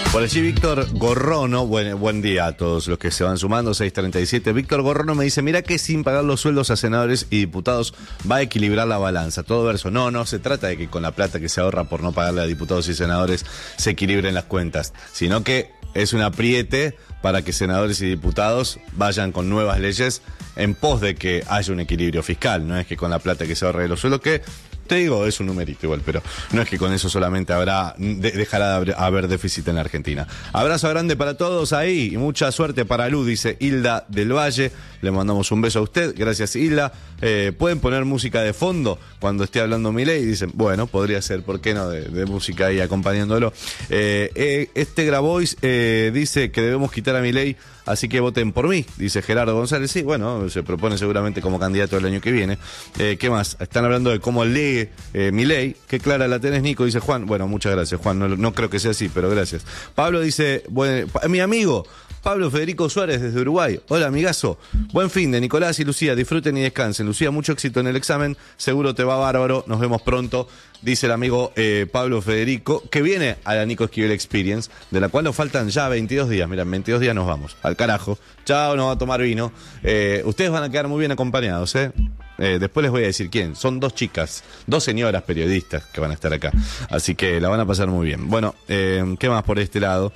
Por allí Víctor Gorrono, buen día a todos los que se van sumando, 6:37. Víctor Gorrono me dice, mira que sin pagar los sueldos a senadores y diputados va a equilibrar la balanza. Todo verso, no se trata de que con la plata que se ahorra por no pagarle a diputados y senadores se equilibren las cuentas, sino que es un apriete para que senadores y diputados vayan con nuevas leyes en pos de que haya un equilibrio fiscal. No es que con la plata que se ahorre de los sueldos, que te digo, es un numerito igual, pero no es que con eso solamente dejará de haber déficit en la Argentina. Abrazo grande para todos ahí y mucha suerte para Lu, dice Hilda del Valle. Le mandamos un beso a usted. Gracias, Hilda. ¿Pueden poner música de fondo cuando esté hablando Milei? Dicen, bueno, podría ser, ¿por qué no? De música ahí acompañándolo. Grabois dice que debemos quitar a Milei, así que voten por mí, dice Gerardo González. Sí, bueno, se propone seguramente como candidato el año que viene. ¿Qué más? Están hablando de cómo lee Milei. Qué clara la tenés, Nico, dice Juan. Bueno, muchas gracias, Juan. No creo que sea así, pero gracias. Pablo dice, mi amigo Pablo Federico Suárez desde Uruguay. Hola, amigazo. Buen fin de Nicolás y Lucía. Disfruten y descansen. Lucía, mucho éxito en el examen. Seguro te va bárbaro. Nos vemos pronto. Dice el amigo Pablo Federico, que viene a la Nico Esquivel Experience, de la cual nos faltan ya 22 días. Mira, en 22 días nos vamos. Al carajo. Chao, nos va a tomar vino. Ustedes van a quedar muy bien acompañados, después les voy a decir quién. Son dos chicas, dos señoras periodistas que van a estar acá. Así que la van a pasar muy bien. Bueno, ¿qué más por este lado?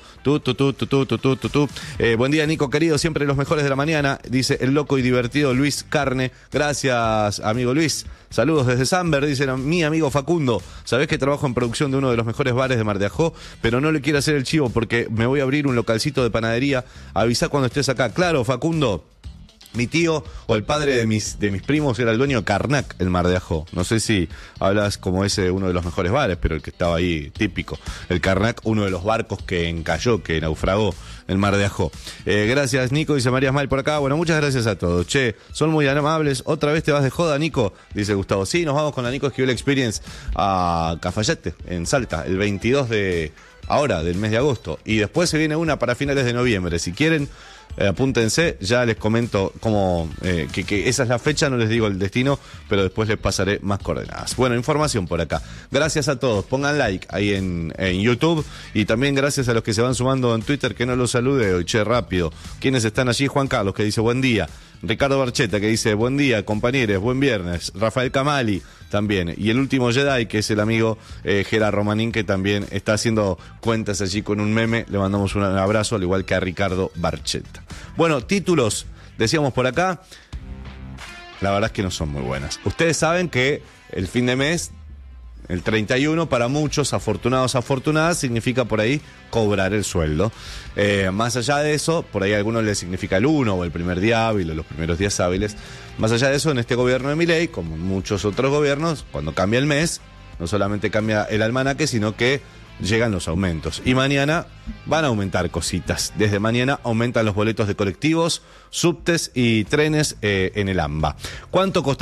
Buen día, Nico, querido. Siempre los mejores de la mañana. Dice el loco y divertido Luis Carne. Gracias, amigo Luis. Saludos desde Samber, dice mi amigo Facundo. Sabés que trabajo en producción de uno de los mejores bares de Mar de Ajó, pero no le quiero hacer el chivo porque me voy a abrir un localcito de panadería. Avisá cuando estés acá. Claro, Facundo. Mi tío o el padre de mis primos era el dueño de Karnak, el Mar de Ajó. No sé si hablas como ese, uno de los mejores bares, pero el que estaba ahí, típico. El Karnak, uno de los barcos que encalló, que naufragó el Mar de Ajó. Gracias, Nico, dice María Ismael por acá. Bueno, muchas gracias a todos. Che, son muy amables. ¿Otra vez te vas de joda, Nico? Dice Gustavo. Sí, nos vamos con la Nico Esquivel Experience a Cafayate, en Salta, el 22 del mes de agosto. Y después se viene una para finales de noviembre. Si quieren, apúntense, ya les comento cómo, que esa es la fecha, no les digo el destino, pero después les pasaré más coordenadas. Bueno, información por acá. Gracias a todos, pongan like ahí en YouTube y también gracias a los que se van sumando en Twitter, que no los salude hoy, che, rápido. ¿Quiénes están allí? Juan Carlos, que dice buen día. Ricardo Barcheta, que dice buen día, compañeros, buen viernes. Rafael Camali también. Y el último Jedi, que es el amigo Gerard Romanín, que también está haciendo cuentas allí con un meme. Le mandamos un abrazo, al igual que a Ricardo Barcheta. Bueno, títulos, decíamos por acá, la verdad es que no son muy buenas. Ustedes saben que el fin de mes, el 31, para muchos, afortunados, afortunadas, significa por ahí cobrar el sueldo. Más allá de eso, por ahí a algunos les significa el 1 o el primer día hábil o los primeros días hábiles. Más allá de eso, en este gobierno de Milei, como en muchos otros gobiernos, cuando cambia el mes, no solamente cambia el almanaque, sino que llegan los aumentos. Y mañana van a aumentar cositas. Desde mañana aumentan los boletos de colectivos, subtes y trenes en el AMBA. ¿Cuánto costará?